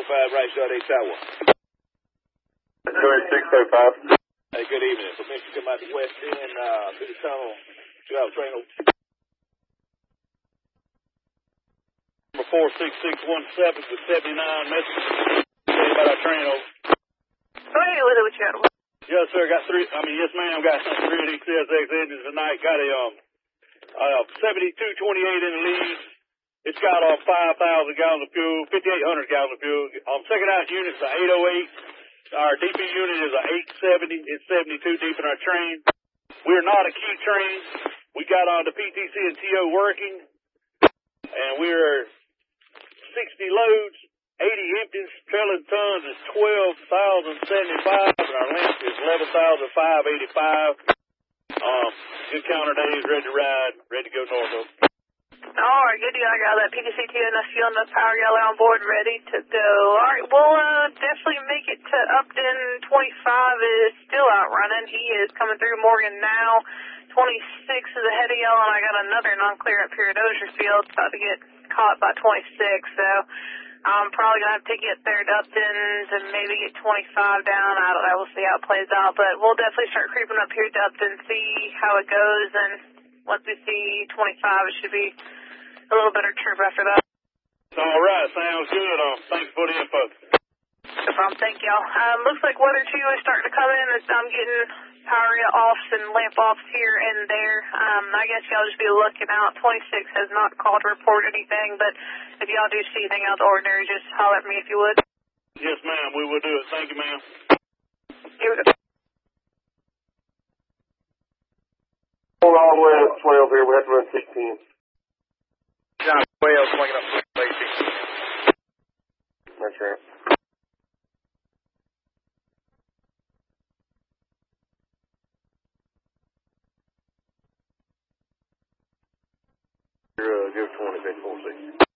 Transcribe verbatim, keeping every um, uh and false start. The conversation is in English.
five, right shot, eight tower. two eight six oh five. Hey, good evening. Permission to come out the west end, uh, through the tunnel, to our train over. Number four six six one seven with seventy-nine message. Tell you about our train over. Go ahead with it, what you got. Yes, sir. Got three, I mean, yes, ma'am. Got some three of these C S X engines tonight. Got a, um, uh, seventy-two twenty-eight in the lead. It's got, uh, five thousand gallons of fuel, fifty-eight hundred gallons of fuel. Um, second out unit's a eight oh eight. Our D P unit is a eight seventy. It's seventy-two deep in our train. We're not a key train. We got on the P T C and T O working, and we're sixty loads, eighty empties, trailing tons is twelve thousand seventy-five, and our length is eleven thousand five hundred eighty-five. Um, good counter days, ready to ride, ready to go north of. All right, good deal. I got that P T C T O enough fuel, enough power yellow on board, ready to go. All right, we'll uh, definitely make it to Upton. twenty-five is still out running. He is coming through Morgan now. twenty-six is ahead of y'all, and I got another non-clear up here at Ozierfield. About to get caught by twenty-six, so I'm probably going to have to get there to Upton's and maybe get twenty-five down. I don't know. We'll see how it plays out, but we'll definitely start creeping up here to Upton, see how it goes, and once we see twenty-five, it should be a little better trip after that. All right, sounds good. Um, thanks for the info. No problem. Thank y'all. Um, looks like weather two is starting to come in. As I'm getting power offs and lamp offs here and there. Um, I guess y'all just be looking out. twenty-six has not called to report anything, but if y'all do see anything out of the ordinary, just holler at me if you would. Yes, ma'am. We will do it. Thank you, ma'am. Here we go. Hold all the way up twelve here. We have to run sixteen. John, twelve, swinging up to eighteen. That's right. Uh, give twenty, big four six.